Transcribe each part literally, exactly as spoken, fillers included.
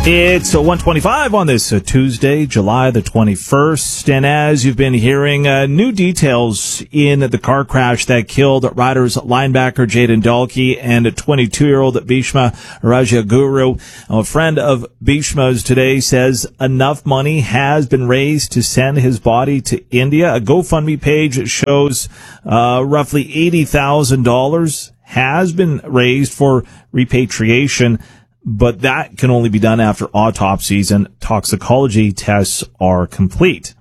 It's one twenty-five on this uh, Tuesday, July the twenty-first. And as you've been hearing, uh, new details in the car crash that killed Riders linebacker Jayden Dalkey and twenty-two-year-old Bhishma Rajaguru. A friend of Bhishma's today says enough money has been raised to send his body to India. A GoFundMe page shows uh, roughly eighty thousand dollars has been raised for repatriation, but that can only be done after autopsies and toxicology tests are complete.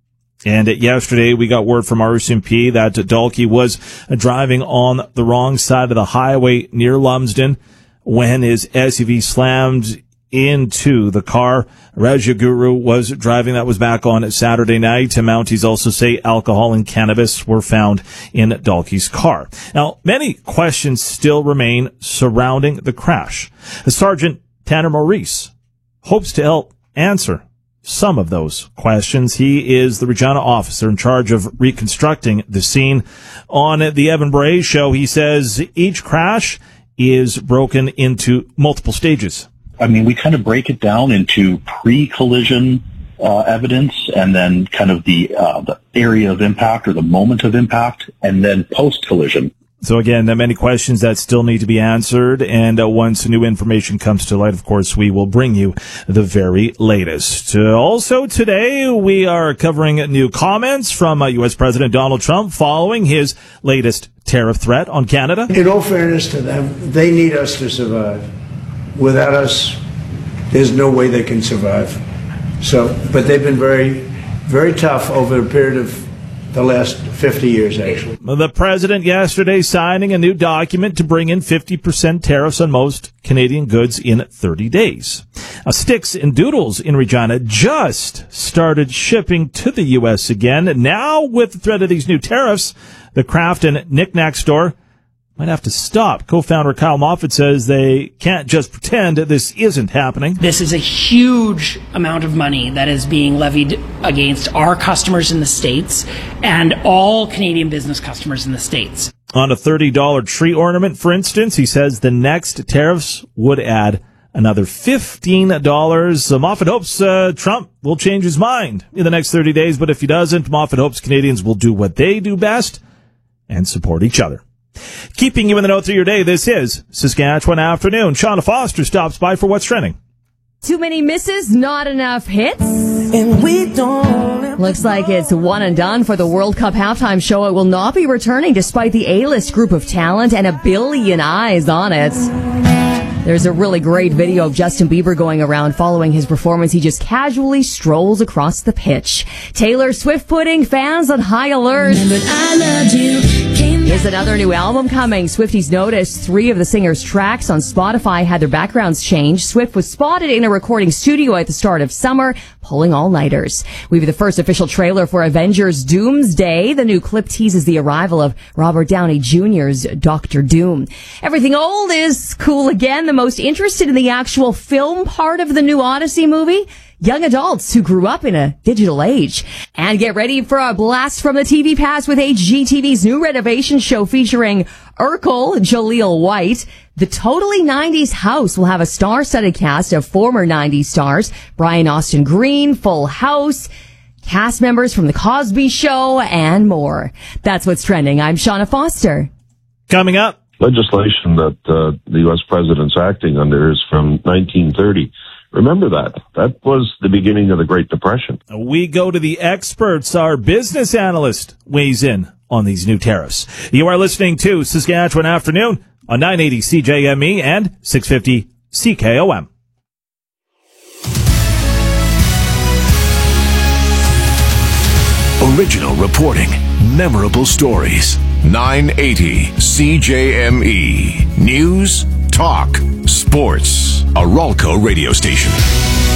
And yesterday we got word from R C M P that Dalkey was driving on the wrong side of the highway near Lumsden when his S U V slammed into the car Rajaguru was driving. That was back on Saturday night. Mounties also say alcohol and cannabis were found in Dalkey's car. Now, many questions still remain surrounding the crash. Sergeant Tanner Maurice hopes to help answer some of those questions. He is the Regina officer in charge of reconstructing the scene. On the Evan Bray show, he says each crash is broken into multiple stages. I mean, we kind of break it down into pre-collision uh, evidence and then kind of the, uh, the area of impact or the moment of impact and then post-collision. So again, there are many questions that still need to be answered, and uh, once new information comes to light, of course, we will bring you the very latest. Uh, also today, we are covering new comments from uh, U S President Donald Trump following his latest tariff threat on Canada. In all fairness to them, they need us to survive. Without us, there's no way they can survive. So, but they've been very, very tough over a period of the last fifty years, actually. The president yesterday signing a new document to bring in fifty percent tariffs on most Canadian goods in thirty days. Now, Sticks and Doodles in Regina just started shipping to the U S again. Now, with the threat of these new tariffs, the craft and knick-knack store might have to stop. Co-founder Kyle Moffat says they can't just pretend that this isn't happening. This is a huge amount of money that is being levied against our customers in the States and all Canadian business customers in the States. On a thirty dollars tree ornament, for instance, he says the next tariffs would add another fifteen dollars. So Moffat hopes uh, Trump will change his mind in the next thirty days, but if he doesn't, Moffat hopes Canadians will do what they do best and support each other. Keeping you in the know through your day, this is Saskatchewan Afternoon. Shauna Foster stops by for What's Trending. Too many misses, not enough hits. And we don't. Looks like it's one and done for the World Cup halftime show. It will not be returning despite the A-list group of talent and a billion eyes on it. There's a really great video of Justin Bieber going around following his performance. He just casually strolls across the pitch. Taylor Swift putting fans on high alert. I loved you. There's another new album coming. Swifties noticed three of the singer's tracks on Spotify had their backgrounds changed. Swift was spotted in a recording studio at the start of summer, pulling all-nighters. We have the first official trailer for Avengers Doomsday. The new clip teases the arrival of Robert Downey Junior's Doctor Doom. Everything old is cool again. The most interested in the actual film part of the new Odyssey movie? Young adults who grew up in a digital age. And get ready for a blast from the T V past with H G T V's new renovation show featuring Urkel Jaleel White. The Totally nineties House will have a star-studded cast of former nineties stars. Brian Austin Green, Full House, cast members from The Cosby Show, and more. That's what's trending. I'm Shauna Foster. Coming up. Legislation that uh, the U S president's acting under is from nineteen thirty. Remember that. That was the beginning of the Great Depression. We go to the experts. Our business analyst weighs in on these new tariffs. You are listening to Saskatchewan Afternoon on nine eighty C J M E and six fifty C K O M. Original reporting, memorable stories. nine eighty C J M E. News, talk, sports. A Ralco radio station.